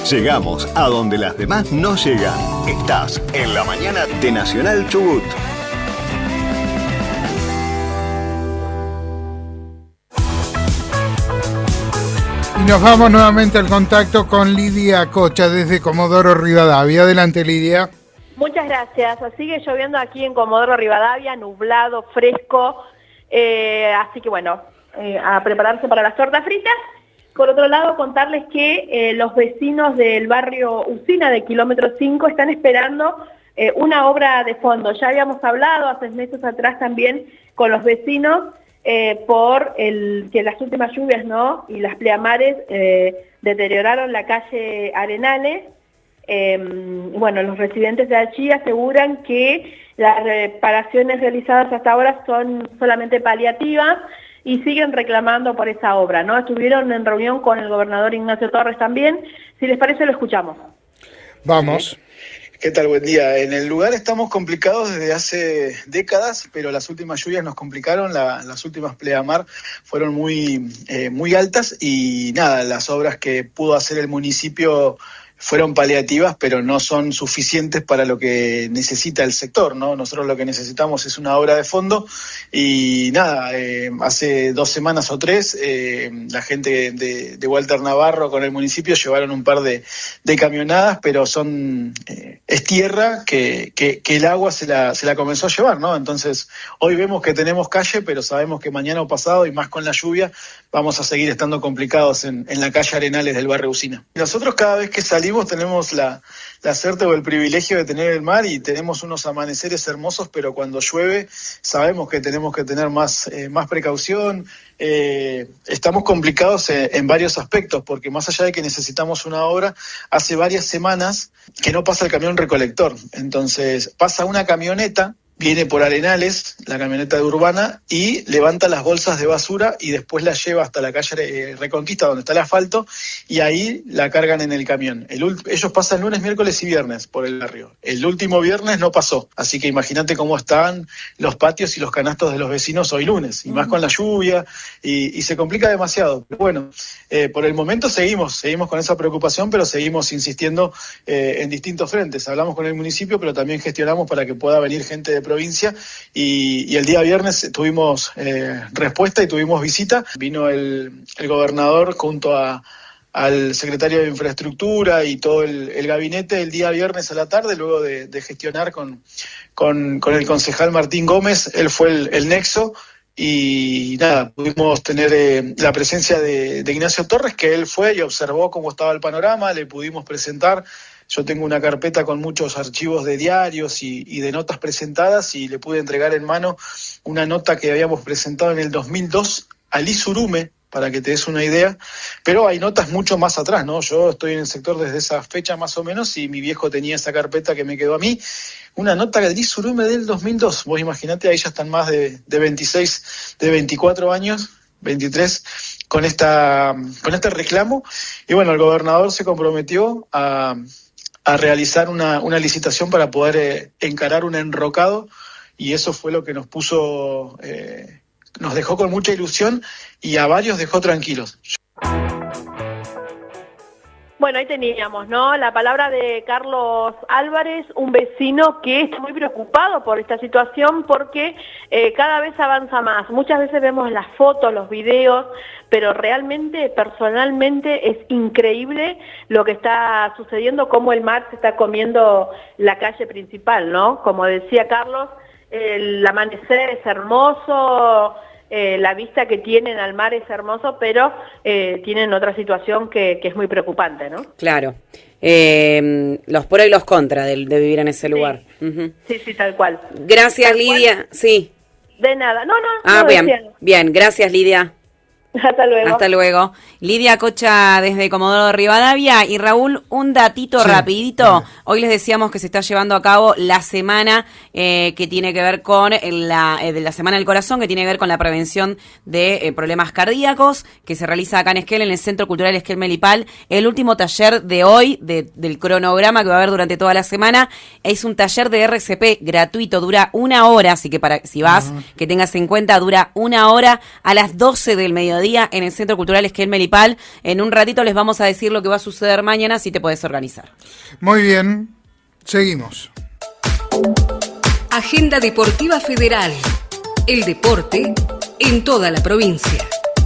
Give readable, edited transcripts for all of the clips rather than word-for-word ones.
Llegamos a donde las demás no llegan. Estás en la mañana de Nacional Chubut. Y nos vamos nuevamente al contacto con Lidia Cocha desde Comodoro Rivadavia. Adelante, Lidia. Muchas gracias. Sigue lloviendo aquí en Comodoro Rivadavia, nublado, fresco. Así que bueno, a prepararse para las tortas fritas. Por otro lado, contarles que los vecinos del barrio Usina de kilómetro 5 están esperando una obra de fondo. Ya habíamos hablado hace meses atrás también con los vecinos por que las últimas lluvias, ¿no?, y las pleamares deterioraron la calle Arenales. Bueno, los residentes de allí aseguran que las reparaciones realizadas hasta ahora son solamente paliativas y siguen reclamando por esa obra, ¿no? Estuvieron en reunión con el gobernador Ignacio Torres también. Si les parece, lo escuchamos. Vamos. ¿Qué tal? Buen día. En el lugar estamos complicados desde hace décadas, pero las últimas lluvias nos complicaron, las últimas pleamar fueron muy altas y nada, las obras que pudo hacer el municipio fueron paliativas, pero no son suficientes para lo que necesita el sector, ¿no? Nosotros lo que necesitamos es una obra de fondo y nada, hace 2 semanas o 3, la gente de Walter Navarro con el municipio llevaron un par de camionadas, pero es tierra que el agua se la comenzó a llevar, ¿no? Entonces, hoy vemos que tenemos calle, pero sabemos que mañana o pasado, y más con la lluvia, vamos a seguir estando complicados en la calle Arenales del barrio Usina. Nosotros cada vez que salimos tenemos la suerte o el privilegio de tener el mar y tenemos unos amaneceres hermosos, pero cuando llueve sabemos que tenemos que tener más precaución. Estamos complicados en varios aspectos, porque más allá de que necesitamos una obra, hace varias semanas que no pasa el camión recolector. Entonces pasa una camioneta, viene por Arenales, la camioneta de Urbana, y levanta las bolsas de basura y después las lleva hasta la calle Reconquista, donde está el asfalto, y ahí la cargan en el camión. Ellos pasan lunes, miércoles y viernes por el barrio. El último viernes no pasó, así que imagínate cómo están los patios y los canastos de los vecinos hoy lunes, y más con la lluvia, y se complica demasiado. Pero bueno, por el momento seguimos con esa preocupación, pero seguimos insistiendo en distintos frentes. Hablamos con el municipio, pero también gestionamos para que pueda venir gente de provincia, y el día viernes tuvimos respuesta y tuvimos visita. Vino el gobernador junto al secretario de Infraestructura y todo el gabinete el día viernes a la tarde, luego de gestionar con el concejal Martín Gómez. Él fue el nexo. Y nada, pudimos tener la presencia de Ignacio Torres, que él fue y observó cómo estaba el panorama, le pudimos presentar. Yo tengo una carpeta con muchos archivos de diarios y de notas presentadas, y le pude entregar en mano una nota que habíamos presentado en el 2002 al Isurume, para que te des una idea, pero hay notas mucho más atrás, ¿no? Yo estoy en el sector desde esa fecha más o menos, y mi viejo tenía esa carpeta que me quedó a mí, una nota de Isurume del 2002, vos imaginate, ahí ya están más de 24 años, 23, con este reclamo, y bueno, el gobernador se comprometió a realizar una licitación para poder encarar un enrocado, y eso fue lo que nos puso, nos dejó con mucha ilusión y a varios dejó tranquilos. Bueno, ahí teníamos, ¿no?, la palabra de Carlos Álvarez, un vecino que está muy preocupado por esta situación porque cada vez avanza más. Muchas veces vemos las fotos, los videos, pero realmente, personalmente, es increíble lo que está sucediendo, cómo el mar se está comiendo la calle principal, ¿no? Como decía Carlos, el amanecer es hermoso, la vista que tienen al mar es hermoso, pero tienen otra situación que es muy preocupante, ¿no? Claro. Los pros y los contras de vivir en ese lugar. Uh-huh. Sí, tal cual. Gracias, tal Lidia. Cual. Sí. De nada. No. Bien. Gracias, Lidia. Hasta luego. Hasta luego. Lidia Cocha desde Comodoro Rivadavia. Y Raúl, un datito rapidito. Hoy les decíamos que se está llevando a cabo la semana que tiene que ver con de la Semana del Corazón, que tiene que ver con la prevención de problemas cardíacos, que se realiza acá en Esquel, en el Centro Cultural Esquel Melipal. El último taller de hoy, del cronograma que va a haber durante toda la semana, es un taller de RCP gratuito, dura 1 hora, así que si vas, que tengas en cuenta, dura 1 hora a las 12 del mediodía. mediodía en el Centro Cultural Esquel Melipal. En un ratito les vamos a decir lo que va a suceder mañana, si te podés organizar. Muy bien, seguimos. Agenda Deportiva Federal. El deporte en toda la provincia.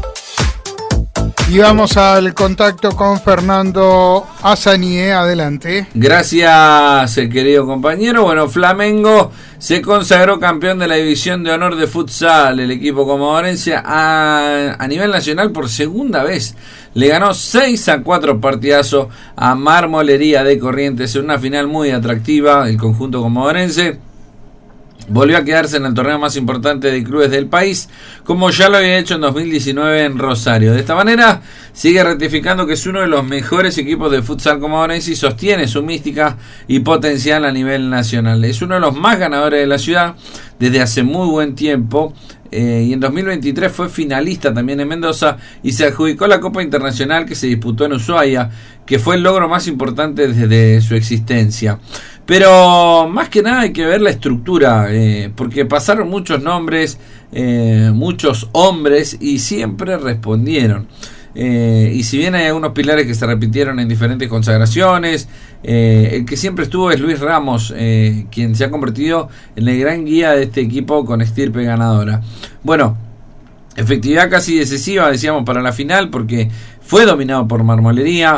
Y vamos al contacto con Fernando Azanie. Adelante. Gracias, querido compañero. Bueno, Flamengo se consagró campeón de la División de Honor de Futsal. El equipo comodorense a nivel nacional por segunda vez le ganó 6-4 partidazos a Marmolería de Corrientes en una final muy atractiva. El conjunto comodorense volvió a quedarse en el torneo más importante de clubes del país, como ya lo había hecho en 2019 en Rosario. De esta manera, sigue ratificando que es uno de los mejores equipos de futsal comodorense y sostiene su mística y potencial a nivel nacional. Es uno de los más ganadores de la ciudad desde hace muy buen tiempo. Y en 2023 fue finalista también en Mendoza y se adjudicó la Copa Internacional que se disputó en Ushuaia, que fue el logro más importante desde su existencia. Pero más que nada hay que ver la estructura, porque pasaron muchos nombres, muchos hombres y siempre respondieron. Y si bien hay algunos pilares que se repitieron en diferentes consagraciones, el que siempre estuvo es Luis Ramos, quien se ha convertido en el gran guía de este equipo con estirpe ganadora. Bueno, efectividad casi decisiva, decíamos, para la final, porque fue dominado por Marmolería,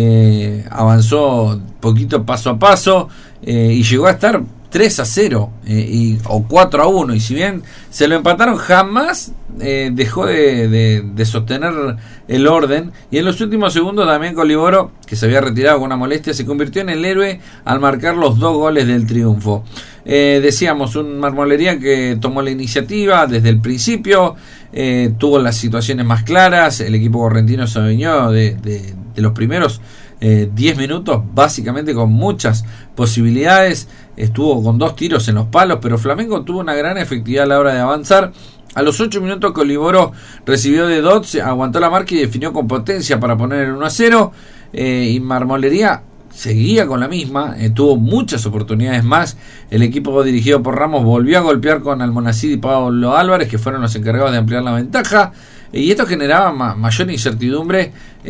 avanzó poquito paso a paso y llegó a estar 3-0 o 4-1, y si bien se lo empataron, jamás dejó de sostener el orden, y en los últimos segundos Damián Coliboro, que se había retirado con una molestia, se convirtió en el héroe al marcar los 2 goles del triunfo. Decíamos, un Marmolería que tomó la iniciativa desde el principio, tuvo las situaciones más claras, el equipo correntino se adueñó de los primeros 10 minutos básicamente con muchas posibilidades, estuvo con 2 tiros en los palos, pero Flamengo tuvo una gran efectividad a la hora de avanzar. A los 8 minutos Coliboro recibió de Dodds, aguantó la marca y definió con potencia para poner el 1-0, y Marmolería seguía con la misma, tuvo muchas oportunidades más. El equipo dirigido por Ramos volvió a golpear con Almonacid y Pablo Álvarez, que fueron los encargados de ampliar la ventaja, y esto generaba mayor incertidumbre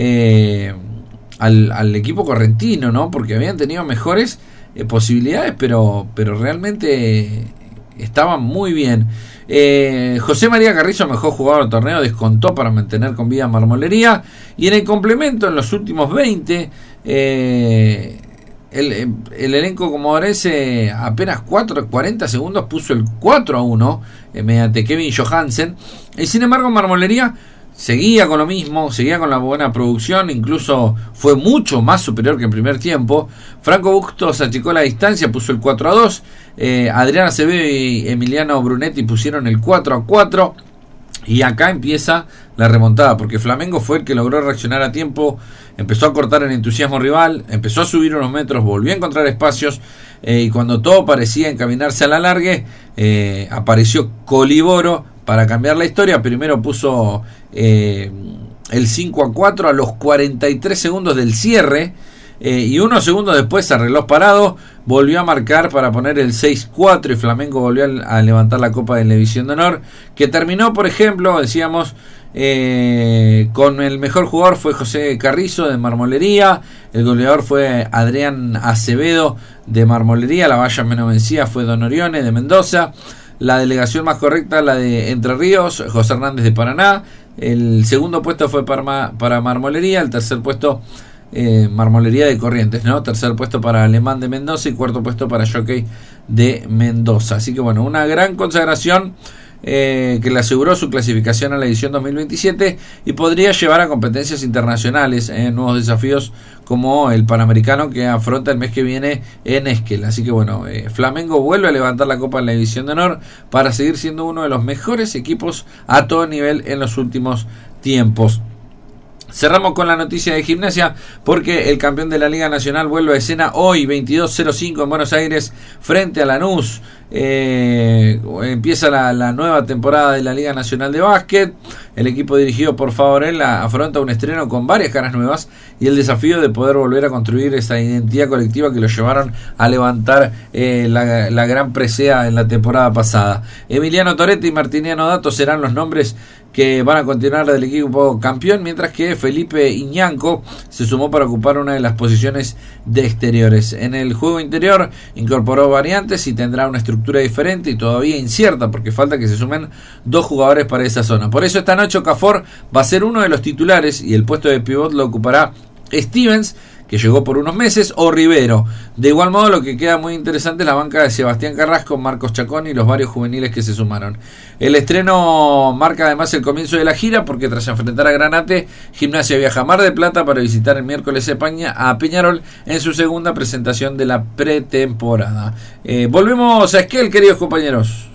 al equipo correntino, ¿no? Porque habían tenido mejores posibilidades, pero realmente estaban muy bien. José María Carrizo, mejor jugador del torneo, descontó para mantener con vida a Marmolería, y en el complemento, en los últimos 20, el elenco comodorense apenas 40 segundos puso el 4-1 mediante Kevin Johansen, y sin embargo Marmolería seguía con lo mismo, seguía con la buena producción, incluso fue mucho más superior que en primer tiempo. Franco Bustos achicó la distancia, puso el 4-2, Adrián Acevedo y Emiliano Brunetti pusieron el 4-4, y acá empieza la remontada, porque Flamengo fue el que logró reaccionar a tiempo, empezó a cortar el entusiasmo rival, empezó a subir unos metros, volvió a encontrar espacios, y cuando todo parecía encaminarse a la largue, apareció Coliboro para cambiar la historia. Primero puso el 5-4 a los 43 segundos del cierre, y unos segundos después, a reloj parado, volvió a marcar para poner el 6-4, y Flamengo volvió a levantar la Copa de la División de Honor, que terminó, por ejemplo, decíamos, con el mejor jugador fue José Carrizo de Marmolería, el goleador fue Adrián Acevedo de Marmolería, la valla menos vencida fue Don Orione de Mendoza, la delegación más correcta la de Entre Ríos, José Hernández de Paraná, el segundo puesto fue para Marmolería, el tercer puesto Marmolería de Corrientes, ¿no? Tercer puesto para Alemán de Mendoza y cuarto puesto para Jockey de Mendoza. Así que bueno, una gran consagración que le aseguró su clasificación a la edición 2027 y podría llevar a competencias internacionales, nuevos desafíos como el Panamericano que afronta el mes que viene en Esquel. Así que bueno, Flamengo vuelve a levantar la Copa en la División de Honor para seguir siendo uno de los mejores equipos a todo nivel en los últimos tiempos. Cerramos con la noticia de Gimnasia porque el campeón de la Liga Nacional vuelve a escena hoy 22:05 en Buenos Aires frente a Lanús. Empieza la nueva temporada de la Liga Nacional de Básquet. El equipo dirigido por Favorella afronta un estreno con varias caras nuevas y el desafío de poder volver a construir esa identidad colectiva que lo llevaron a levantar la gran presea en la temporada pasada. Emiliano Toretti y Martiniano Dato serán los nombres que van a continuar del equipo campeón, mientras que Felipe Iñanco se sumó para ocupar una de las posiciones de exteriores. En el juego interior incorporó variantes y tendrá una estructura diferente y todavía incierta, porque falta que se sumen 2 jugadores para esa zona. Por eso esta noche Okafor va a ser uno de los titulares y el puesto de pivot lo ocupará Stevens, que llegó por unos meses, o Rivero. De igual modo, lo que queda muy interesante es la banca de Sebastián Carrasco, Marcos Chacón y los varios juveniles que se sumaron. El estreno marca además el comienzo de la gira, porque tras enfrentar a Granate, Gimnasia viaja a Mar del Plata para visitar el miércoles a Peñarol en su segunda presentación de la pretemporada. Volvemos a Esquel, queridos compañeros.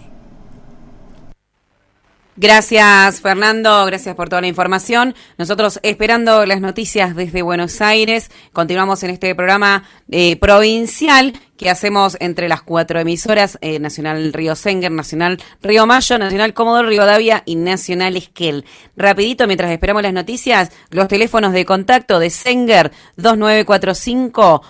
Gracias, Fernando, gracias por toda la información. Nosotros esperando las noticias desde Buenos Aires. Continuamos en este programa provincial que hacemos entre las 4 emisoras, Nacional Río Senguer, Nacional Río Mayo, Nacional Comodoro Rivadavia y Nacional Esquel. Rapidito, mientras esperamos las noticias, los teléfonos de contacto de Senguer, 2945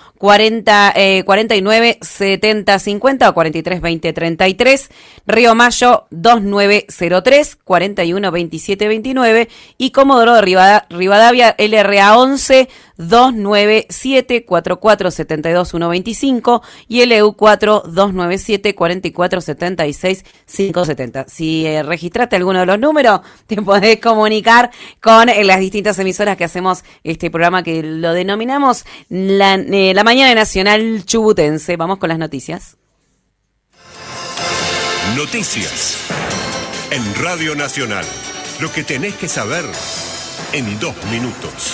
49 70 50 o 43 20 33, Río Mayo 2903 41 27 29 y Comodoro de Rivadavia LRA 11 297 44 72 125 y el EU4 297 44 76 570. Si registraste alguno de los números, te podés comunicar con las distintas emisoras que hacemos este programa que lo denominamos la Mañana Nacional Chubutense. Vamos con las noticias. Noticias en Radio Nacional. Lo que tenés que saber en 2 minutos.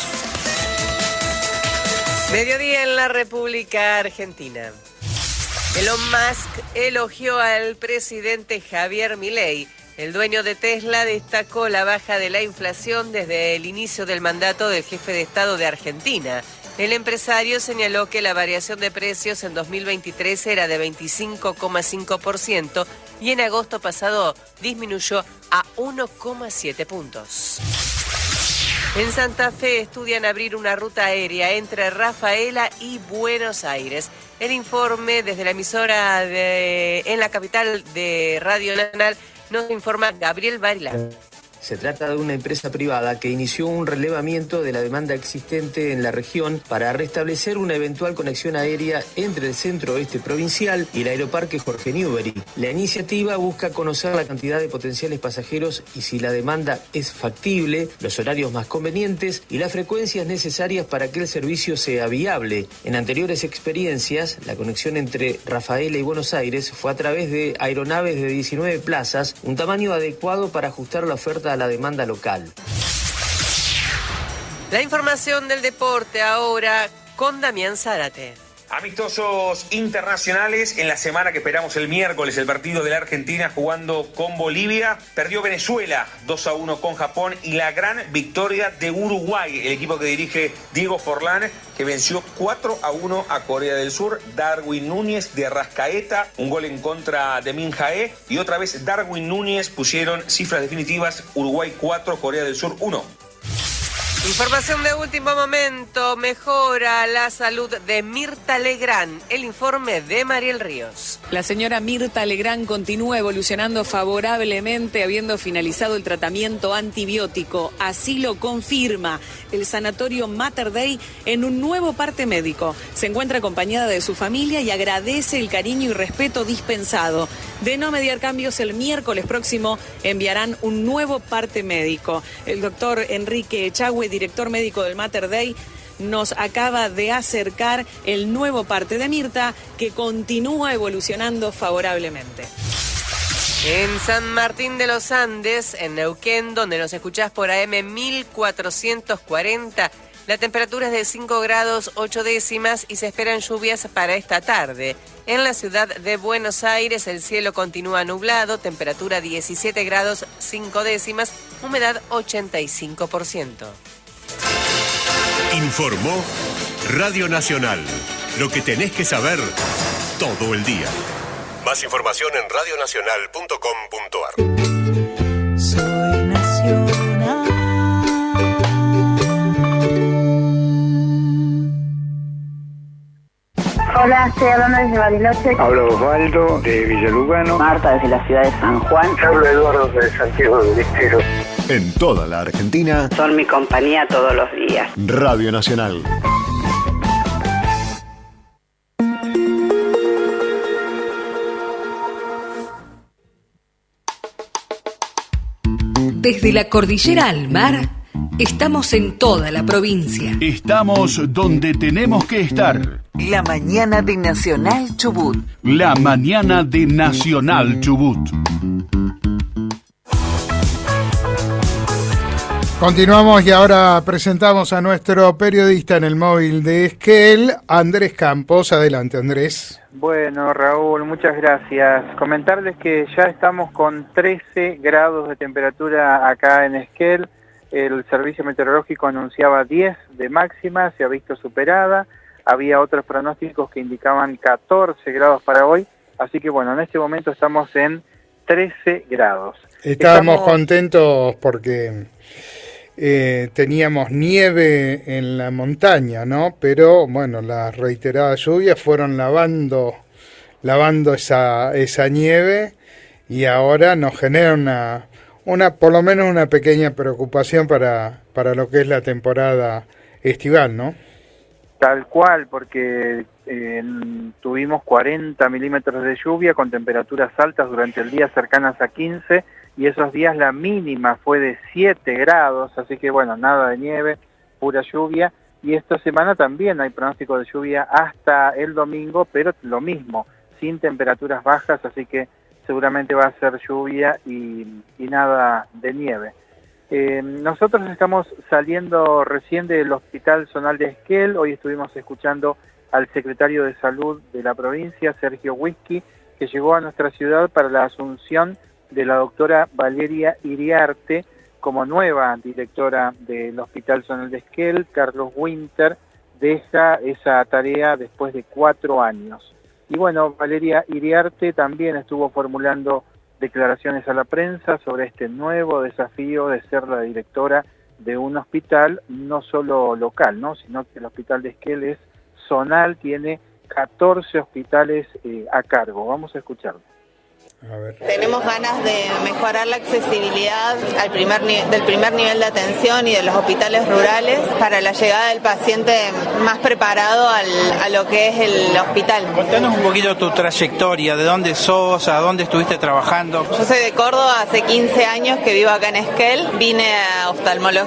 Mediodía en la República Argentina. Elon Musk elogió al presidente Javier Milei. El dueño de Tesla destacó la baja de la inflación desde el inicio del mandato del jefe de Estado de Argentina. El empresario señaló que la variación de precios en 2023 era de 25,5% y en agosto pasado disminuyó a 1,7 puntos. En Santa Fe estudian abrir una ruta aérea entre Rafaela y Buenos Aires. El informe desde la emisora en la capital de Radio Nacional nos informa Gabriel Barilán. Se trata de una empresa privada que inició un relevamiento de la demanda existente en la región para restablecer una eventual conexión aérea entre el centro oeste provincial y el aeroparque Jorge Newbery. La iniciativa busca conocer la cantidad de potenciales pasajeros y si la demanda es factible, los horarios más convenientes y las frecuencias necesarias para que el servicio sea viable. En anteriores experiencias, la conexión entre Rafaela y Buenos Aires fue a través de aeronaves de 19 plazas, un tamaño adecuado para ajustar la oferta a la demanda local. La información del deporte ahora con Damián Zárate. Amistosos internacionales en la semana que esperamos el miércoles, el partido de la Argentina jugando con Bolivia. Perdió Venezuela 2-1 con Japón y la gran victoria de Uruguay, el equipo que dirige Diego Forlán, que venció 4-1 a Corea del Sur. Darwin Núñez de Arrascaeta, un gol en contra de Min Jae y otra vez Darwin Núñez pusieron cifras definitivas. Uruguay 4, Corea del Sur 1. Información de último momento, mejora la salud de Mirta Legrand. El informe de Mariel Ríos. La señora Mirta Legrand continúa evolucionando favorablemente habiendo finalizado el tratamiento antibiótico. Así lo confirma el sanatorio Mater Dei en un nuevo parte médico. Se encuentra acompañada de su familia y agradece el cariño y respeto dispensado. De no mediar cambios, el miércoles próximo enviarán un nuevo parte médico. El doctor Enrique Echagüe, director médico del Mater Dei, nos acaba de acercar el nuevo parte de Mirta, que continúa evolucionando favorablemente. En San Martín de los Andes, en Neuquén, donde nos escuchás por AM 1440, la temperatura es de 5 grados 8 décimas y se esperan lluvias para esta tarde. En la ciudad de Buenos Aires el cielo continúa nublado, temperatura 17 grados 5 décimas, humedad 85%. Informó Radio Nacional. Lo que tenés que saber todo el día. Más información en radionacional.com.ar. Soy nacional. Hola, estoy hablando desde Bariloche. Hablo Osvaldo de Villalugano. Marta desde la ciudad de San Juan. Hablo Eduardo de Santiago del Estero. En toda la Argentina. Son mi compañía todos los días. Radio Nacional. Desde la cordillera al mar, estamos en toda la provincia. Estamos donde tenemos que estar. La mañana de Nacional Chubut. La mañana de Nacional Chubut. Continuamos y ahora presentamos a nuestro periodista en el móvil de Esquel, Andrés Campos. Adelante, Andrés. Bueno, Raúl, muchas gracias. Comentarles que ya estamos con 13 grados de temperatura acá en Esquel. El servicio meteorológico anunciaba 10 de máxima, se ha visto superada. Había otros pronósticos que indicaban 14 grados para hoy. Así que bueno, en este momento estamos en 13 grados. Estábamos contentos porque teníamos nieve en la montaña, ¿no? Pero bueno, las reiteradas lluvias fueron lavando esa nieve y ahora nos genera por lo menos una pequeña preocupación para lo que es la temporada estival, ¿no? Tal cual, porque tuvimos 40 milímetros de lluvia con temperaturas altas durante el día cercanas a 15, y esos días la mínima fue de 7 grados, así que bueno, nada de nieve, pura lluvia. Y esta semana también hay pronóstico de lluvia hasta el domingo, pero lo mismo, sin temperaturas bajas, así que seguramente va a ser lluvia y nada de nieve. Nosotros estamos saliendo recién del Hospital Zonal de Esquel. Hoy estuvimos escuchando al secretario de Salud de la provincia, Sergio Whisky, que llegó a nuestra ciudad para la asunción de la doctora Valeria Iriarte como nueva directora del Hospital Zonal de Esquel. Carlos Winter deja esa tarea después de 4 años. Y bueno, Valeria Iriarte también estuvo formulando declaraciones a la prensa sobre este nuevo desafío de ser la directora de un hospital, no solo local, ¿no? Sino que el Hospital de Esquel es zonal, tiene 14 hospitales a cargo. Vamos a escucharlo. Tenemos ganas de mejorar la accesibilidad del primer nivel de atención y de los hospitales rurales para la llegada del paciente más preparado a lo que es el hospital. Contanos un poquito tu trayectoria, de dónde sos, a dónde estuviste trabajando. Yo soy de Córdoba, hace 15 años que vivo acá en Esquel. Vine a